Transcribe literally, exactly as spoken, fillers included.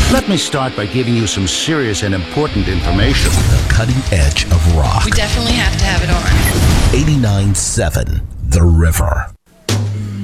Let me start by giving you some serious and important information. The cutting edge of rock. We definitely have to have it on. eighty-nine point seven The River.